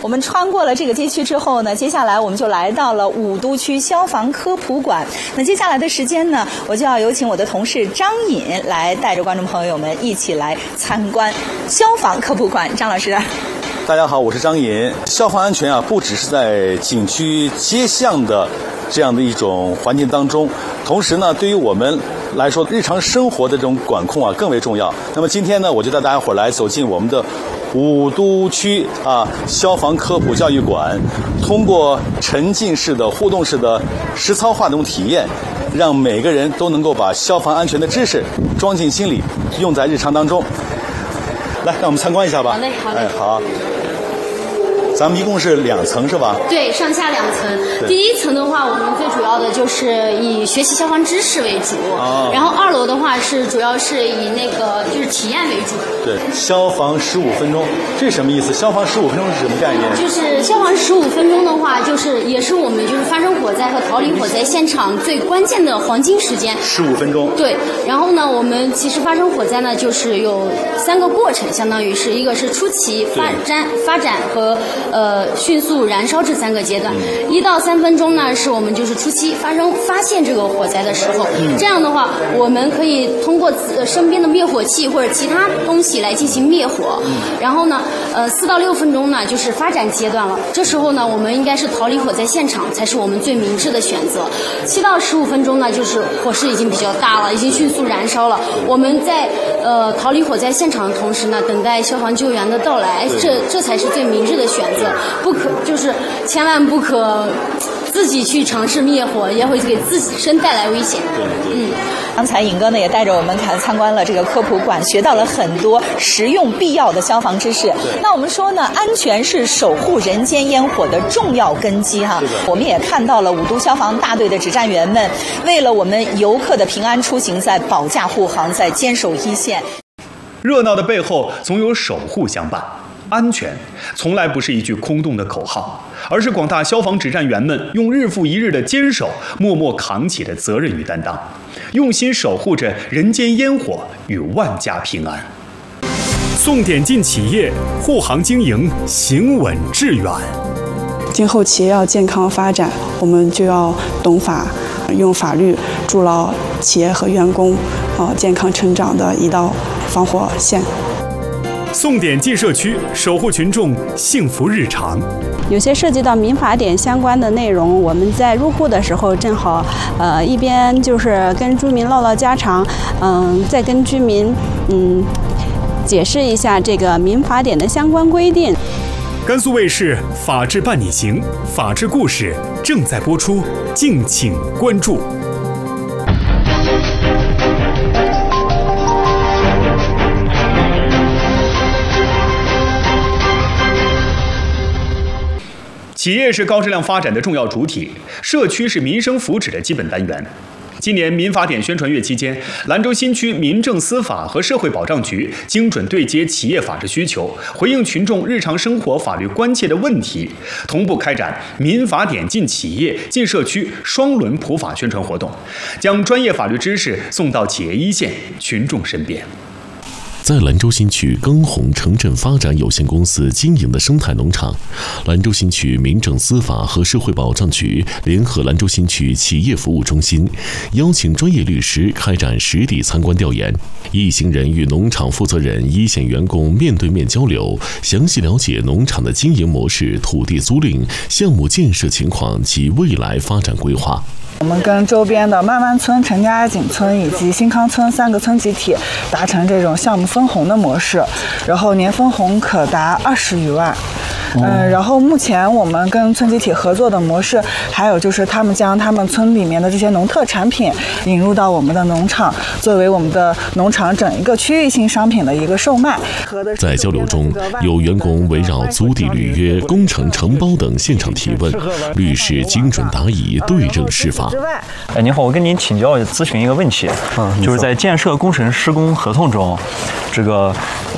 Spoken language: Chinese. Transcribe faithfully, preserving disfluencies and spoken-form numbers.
我们穿过了这个街区之后呢，接下来我们就来到了武都区消防科普馆。那接下来的时间呢，我就要有请我的同事张颖来带着观众朋友们一起来参观消防科普馆。张老师。 大家好，我是张颖。消防安全啊，不只是在景区街巷的这样的一种环境当中，同时呢，对于我们来说，日常生活的这种管控啊更为重要。那么今天呢，我就带大家伙来走进我们的武都区啊消防科普教育馆，通过沉浸式的、互动式的、实操化的这种体验，让每个人都能够把消防安全的知识装进心里，用在日常当中。来，让我们参观一下吧。 好嘞，好嘞。 哎，好。咱们一共是两层是吧？ 对，上下两层。第一层的话，我们最主要的就是以学习消防知识为主，哦、然后二楼的话是主要是以那个就是体验为主。 对，消防十五分钟，这是什么意思？消防十五分钟是什么概念？ 就是消防十五分钟的话，就是也是我们就是发生火灾和逃离火灾现场最关键的黄金时间。 十五分钟。 对，然后呢，我们其实发生火灾呢，就是有三个过程，相当于是一个是初期、发展、发展和。呃，迅速燃烧这三个阶段，一到三分钟呢，是我们就是初期发生发现这个火灾的时候。嗯、这样的话，我们可以通过身边的灭火器或者其他东西来进行灭火。嗯、然后呢，呃，四到六分钟呢，就是发展阶段了。这时候呢，我们应该是逃离火灾现场，才是我们最明智的选择。七到十五分钟呢，就是火势已经比较大了，已经迅速燃烧了。我们在呃逃离火灾现场的同时呢，等待消防救援的到来，这这才是最明智的选择。不可就是千万不可自己去尝试灭火，也会给自身带来危险。 嗯，刚才颖哥呢也带着我们看参观了这个科普馆，学到了很多实用必要的消防知识。那我们说呢，安全是守护人间烟火的重要根基哈。我们也看到了武都消防大队的指战员们，为了我们游客的平安出行，在保驾护航，在坚守一线。 热闹的背后，总有守护相伴。安全从来不是一句空洞的口号，而是广大消防指战员们用日复一日的坚守，默默扛起的责任与担当，用心守护着人间烟火与万家平安。送点进企业，护航经营，行稳致远。 今后企业要健康发展，我们就要懂法，用法律筑牢企业和员工啊健康成长的一道防火线。 送点进社区，守护群众幸福日常。 有些涉及到民法典相关的内容，我们在入户的时候正好，呃，一边就是跟居民唠唠家常，嗯、呃，再跟居民嗯解释一下这个民法典的相关规定。 甘肃卫视《法治伴你行》法治故事正在播出，敬请关注。企业是高质量发展的重要主体，社区是民生福祉的基本单元。今年民法典宣传月期间，兰州新区民政司法和社会保障局精准对接企业法治需求，回应群众日常生活法律关切的问题，同步开展民法典进企业、进社区双轮普法宣传活动，将专业法律知识送到企业一线、群众身边。 在兰州新区耕弘城镇发展有限公司经营的生态农场，兰州新区民政司法和社会保障局联合兰州新区企业服务中心，邀请专业律师开展实地参观调研，一行人与农场负责人、一线员工面对面交流，详细了解农场的经营模式、土地租赁、项目建设情况及未来发展规划。 我们跟周边的漫漫村、陈家井村以及新康村三个村集体达成这种项目分红的模式，然后年分红可达二十余万。嗯，然后目前我们跟村集体合作的模式，还有就是他们将他们村里面的这些农特产品引入到我们的农场，作为我们的农场整一个区域性商品的一个售卖。 在交流中，有员工围绕租地履约、工程承包等现场提问，律师精准答疑，对症施法。 哎，您好，我跟您请教咨询一个问题，嗯，就是在建设工程施工合同中，这个